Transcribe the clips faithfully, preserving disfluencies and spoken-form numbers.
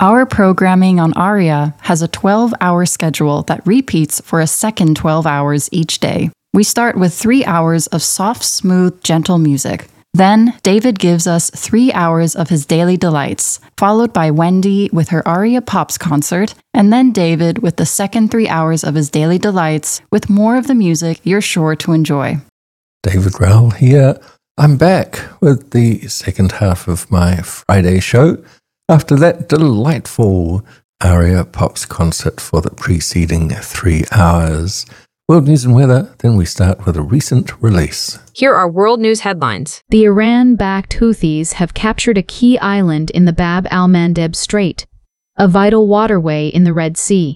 Our programming on Aria has a twelve-hour schedule that repeats for a second twelve hours each day. We start with three hours of soft, smooth, gentle music. Then, David gives us three hours of his daily delights, followed by Wendy with her Aria Pops concert, and then David with the second three hours of his daily delights, with more of the music you're sure to enjoy. David Rowell here. I'm back with the second half of my Friday show after that delightful Aria Pops concert for the preceding three hours. World news and weather, then we start with a recent release. Here are world news headlines. The Iran-backed Houthis have captured a key island in the Bab al-Mandeb Strait, a vital waterway in the Red Sea.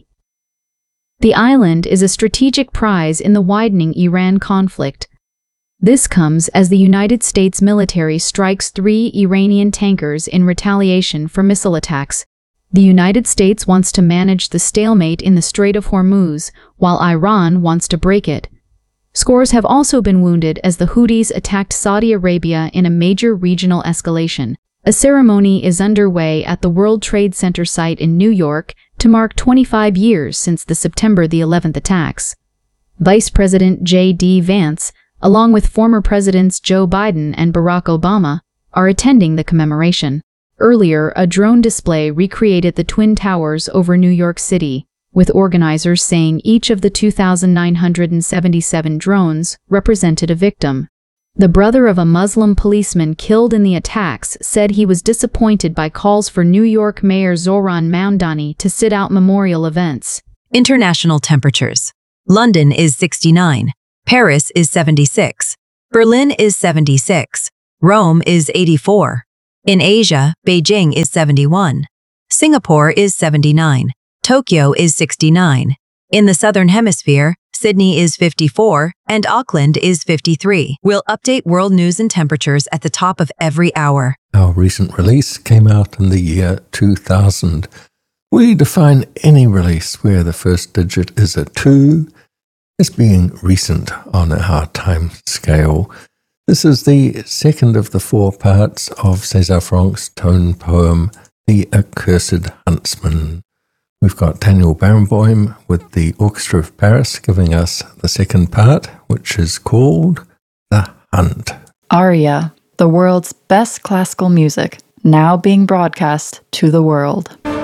The island is a strategic prize in the widening Iran conflict. This comes as the United States military strikes three Iranian tankers in retaliation for missile attacks. The United States wants to manage the stalemate in the Strait of Hormuz, while Iran wants to break it. Scores have also been wounded as the Houthis attacked Saudi Arabia in a major regional escalation. A ceremony is underway at the World Trade Center site in New York to mark twenty-five years since the September the eleventh attacks. Vice President J D Vance, along with former Presidents Joe Biden and Barack Obama, are attending the commemoration. Earlier, a drone display recreated the Twin Towers over New York City, with organizers saying each of the two thousand nine hundred seventy-seven drones represented a victim. The brother of a Muslim policeman killed in the attacks said he was disappointed by calls for New York Mayor Zohran Mamdani to sit out memorial events. International temperatures. London is sixty-nine. Paris is seventy-six. Berlin is seventy-six. Rome is eighty-four. In Asia, Beijing is seventy-one. Singapore is seventy-nine. Tokyo is sixty-nine. In the Southern Hemisphere, Sydney is fifty-four and Auckland is fifty-three. We'll update world news and temperatures at the top of every hour. Our recent release came out in the year two thousand. We define any release where the first digit is a two as being recent on our time scale. This is the second of the four parts of César Franck's tone poem, The Accursed Huntsman. We've got Daniel Barenboim with the Orchestra of Paris giving us the second part, which is called The Hunt. Aria, the world's best classical music, now being broadcast to the world.